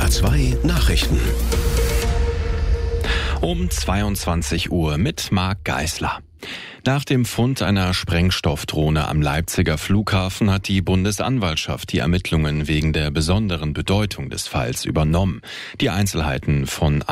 NDR 2 Nachrichten. Um 22 Uhr mit Marc Geisler. Nach dem Fund einer Sprengstoffdrohne am Leipziger Flughafen hat die Bundesanwaltschaft die Ermittlungen wegen der besonderen Bedeutung des Falls übernommen. Die Einzelheiten von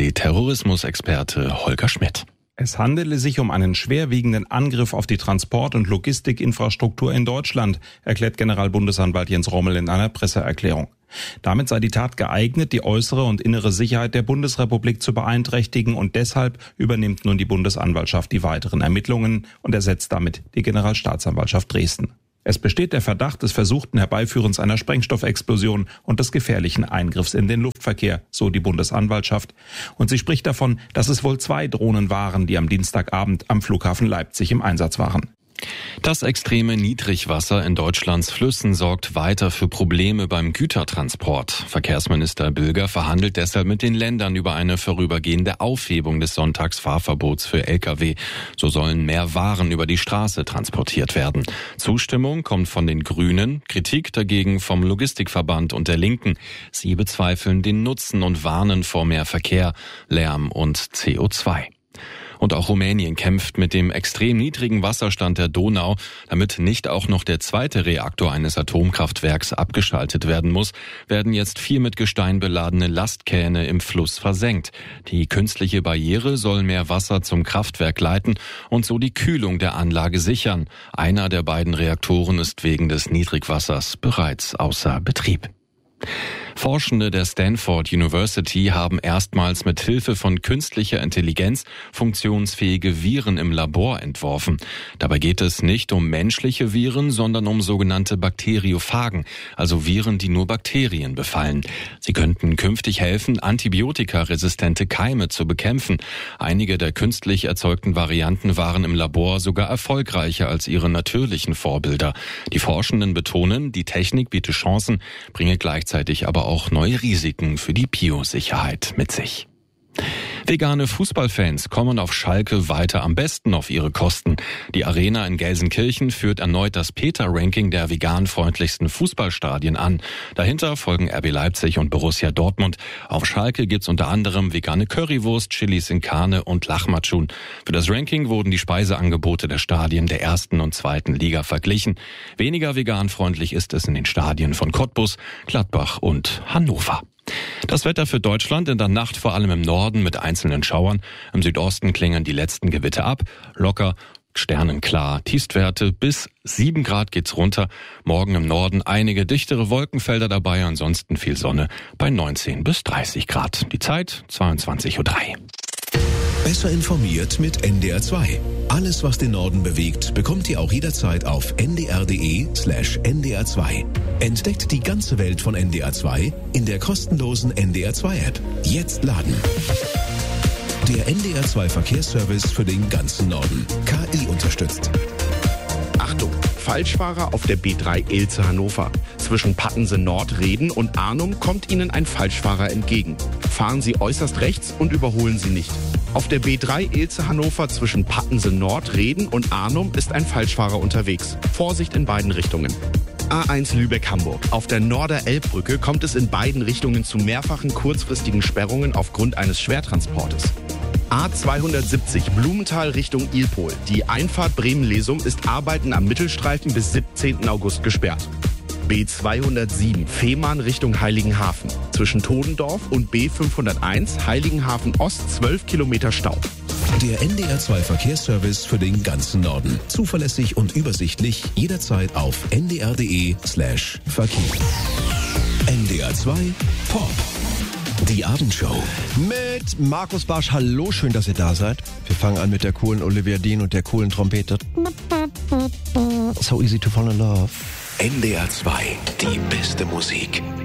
ARD-Terrorismusexperte Holger Schmidt. Es handele sich um einen schwerwiegenden Angriff auf die Transport- und Logistikinfrastruktur in Deutschland, erklärt Generalbundesanwalt Jens Rommel in einer Presseerklärung. Damit sei die Tat geeignet, die äußere und innere Sicherheit der Bundesrepublik zu beeinträchtigen, und deshalb übernimmt nun die Bundesanwaltschaft die weiteren Ermittlungen und ersetzt damit die Generalstaatsanwaltschaft Dresden. Es besteht der Verdacht des versuchten Herbeiführens einer Sprengstoffexplosion und des gefährlichen Eingriffs in den Luftverkehr, so die Bundesanwaltschaft. Und sie spricht davon, dass es wohl 2 Drohnen waren, die am Dienstagabend am Flughafen Leipzig im Einsatz waren. Das extreme Niedrigwasser in Deutschlands Flüssen sorgt weiter für Probleme beim Gütertransport. Verkehrsminister Bülger verhandelt deshalb mit den Ländern über eine vorübergehende Aufhebung des Sonntagsfahrverbots für Lkw. So sollen mehr Waren über die Straße transportiert werden. Zustimmung kommt von den Grünen, Kritik dagegen vom Logistikverband und der Linken. Sie bezweifeln den Nutzen und warnen vor mehr Verkehr, Lärm und CO2. Und auch Rumänien kämpft mit dem extrem niedrigen Wasserstand der Donau. Damit nicht auch noch der zweite Reaktor eines Atomkraftwerks abgeschaltet werden muss, werden jetzt 4 mit Gestein beladene Lastkähne im Fluss versenkt. Die künstliche Barriere soll mehr Wasser zum Kraftwerk leiten und so die Kühlung der Anlage sichern. Einer der beiden Reaktoren ist wegen des Niedrigwassers bereits außer Betrieb. Forschende der Stanford University haben erstmals mit Hilfe von künstlicher Intelligenz funktionsfähige Viren im Labor entworfen. Dabei geht es nicht um menschliche Viren, sondern um sogenannte Bakteriophagen, also Viren, die nur Bakterien befallen. Sie könnten künftig helfen, antibiotikaresistente Keime zu bekämpfen. Einige der künstlich erzeugten Varianten waren im Labor sogar erfolgreicher als ihre natürlichen Vorbilder. Die Forschenden betonen, die Technik biete Chancen, bringe gleichzeitig aber auch neue Risiken für die Biosicherheit mit sich. Vegane Fußballfans kommen auf Schalke weiter am besten auf ihre Kosten. Die Arena in Gelsenkirchen führt erneut das PETA-Ranking der veganfreundlichsten Fußballstadien an. Dahinter folgen RB Leipzig und Borussia Dortmund. Auf Schalke gibt's unter anderem vegane Currywurst, Chilis in Karne und Lahmacun. Für das Ranking wurden die Speiseangebote der Stadien der 1. und 2. Liga verglichen. Weniger veganfreundlich ist es in den Stadien von Cottbus, Gladbach und Hannover. Das Wetter für Deutschland in der Nacht vor allem im Norden mit einzelnen Schauern. Im Südosten klingen die letzten Gewitter ab. Locker, sternenklar, Tiefstwerte bis 7 Grad geht's runter. Morgen im Norden einige dichtere Wolkenfelder dabei, ansonsten viel Sonne bei 19 bis 30 Grad. Die Zeit 22:03 Uhr. Besser informiert mit NDR 2. Alles, was den Norden bewegt, bekommt ihr auch jederzeit auf ndr.de/NDR 2. Entdeckt die ganze Welt von NDR 2 in der kostenlosen NDR 2 App. Jetzt laden. Der NDR 2 Verkehrsservice für den ganzen Norden. KI unterstützt. Achtung! Falschfahrer auf der B3 Ilze-Hannover. Zwischen Pattensen Nord, Reden und Arnum kommt Ihnen ein Falschfahrer entgegen. Fahren Sie äußerst rechts und überholen Sie nicht. Auf der B3 Ilze-Hannover zwischen Pattensen Nord, Reden und Arnum ist ein Falschfahrer unterwegs. Vorsicht in beiden Richtungen. A1 Lübeck-Hamburg. Auf der Norder-Elbbrücke kommt es in beiden Richtungen zu mehrfachen kurzfristigen Sperrungen aufgrund eines Schwertransportes. A270 Blumenthal Richtung Ilpol. Die Einfahrt Bremen-Lesum ist Arbeiten am Mittelstreifen bis 17. August gesperrt. B207 Fehmarn Richtung Heiligenhafen. Zwischen Todendorf und B501 Heiligenhafen Ost 12 Kilometer Stau. Der NDR 2 Verkehrsservice für den ganzen Norden. Zuverlässig und übersichtlich, jederzeit auf ndr.de/Verkehr. NDR 2 Pop. Die Abendshow. Mit Markus Barsch. Hallo, schön, dass ihr da seid. Wir fangen an mit der coolen Olivia Dean und der coolen Trompete. So easy to fall in love. NDR 2, die beste Musik.